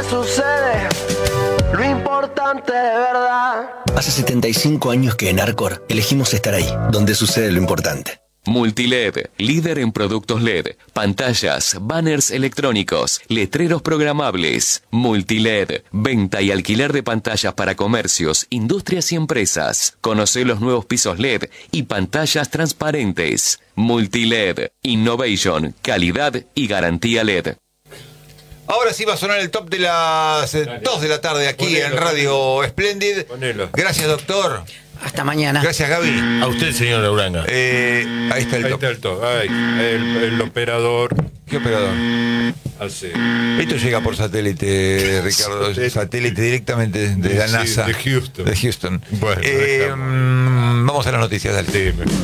sucede, lo importante de verdad. Hace 75 años que en Arcor elegimos estar ahí, donde sucede lo importante. Multiled, líder en productos LED, pantallas, banners electrónicos, letreros programables. Multiled, venta y alquiler de pantallas para comercios, industrias y empresas. Conoce los nuevos pisos LED y pantallas transparentes. Multiled, innovation, calidad y garantía LED. Ahora sí va a sonar el top de las 2 de la tarde aquí Ponelo, en Radio Splendid. Ponelo. Gracias, doctor. Hasta mañana. Gracias, Gaby. A usted, señor Uranga. Ahí está el Ahí top. está el top. Ay, el operador ¿Qué operador? hace. Esto llega por satélite, Ricardo. Satélite directamente de la Sí, NASA. de Houston. De Houston. Bueno, vamos a las noticias, dale. Sí,